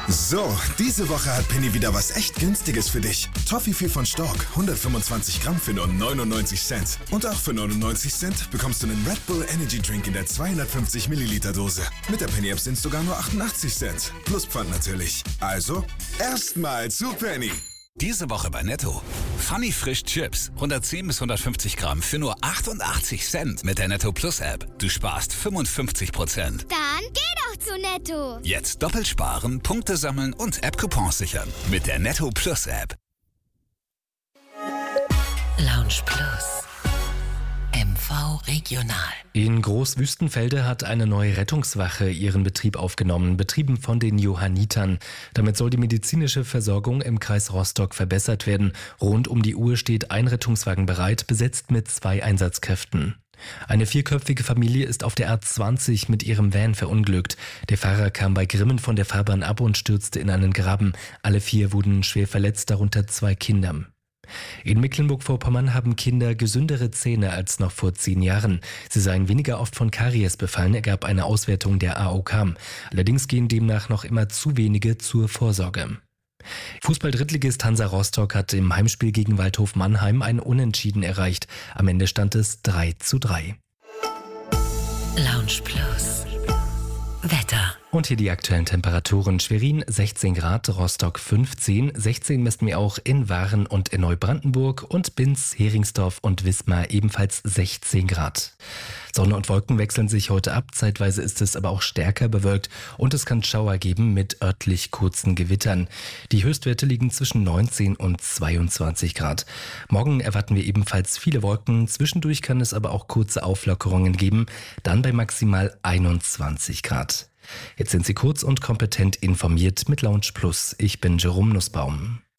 So, diese Woche hat Penny wieder was echt Günstiges für dich. Toffifee von Stork, 125 Gramm für nur 99 Cent. Und auch für 99 Cent bekommst du einen Red Bull Energy Drink in der 250 Milliliter Dose. Mit der Penny App sind es sogar nur 88 Cent. Plus Pfand natürlich. Also, erstmal zu Penny. Diese Woche bei Netto. Funny Frisch Chips. 110 bis 150 Gramm für nur 88 Cent mit der Netto Plus App. Du sparst 55%. Dann geh doch zu Netto. Jetzt doppelt sparen, Punkte sammeln und App-Coupons sichern. Mit der Netto Plus App. Lounge Plus. MV Regional. In Großwüstenfelde hat eine neue Rettungswache ihren Betrieb aufgenommen, betrieben von den Johannitern. Damit soll die medizinische Versorgung im Kreis Rostock verbessert werden. Rund um die Uhr steht ein Rettungswagen bereit, besetzt mit 2 Einsatzkräften. Eine 4-köpfige Familie ist auf der A20 mit ihrem Van verunglückt. Der Fahrer kam bei Grimmen von der Fahrbahn ab und stürzte in einen Graben. Alle 4 wurden schwer verletzt, darunter 2 Kinder. In Mecklenburg-Vorpommern haben Kinder gesündere Zähne als noch vor 10 Jahren. Sie seien weniger oft von Karies befallen, ergab eine Auswertung der AOK. Allerdings gehen demnach noch immer zu wenige zur Vorsorge. Fußball-Drittligist Hansa Rostock hat im Heimspiel gegen Waldhof Mannheim ein Unentschieden erreicht. Am Ende stand es 3:3. Lounge Plus. Wetter. Und hier die aktuellen Temperaturen. Schwerin 16 Grad, Rostock 15, 16 messen wir auch in Waren und in Neubrandenburg und Binz, Heringsdorf und Wismar ebenfalls 16 Grad. Sonne und Wolken wechseln sich heute ab, zeitweise ist es aber auch stärker bewölkt und es kann Schauer geben mit örtlich kurzen Gewittern. Die Höchstwerte liegen zwischen 19 und 22 Grad. Morgen erwarten wir ebenfalls viele Wolken, zwischendurch kann es aber auch kurze Auflockerungen geben, dann bei maximal 21 Grad. Jetzt sind Sie kurz und kompetent informiert mit Lounge Plus. Ich bin Jerome Nussbaum.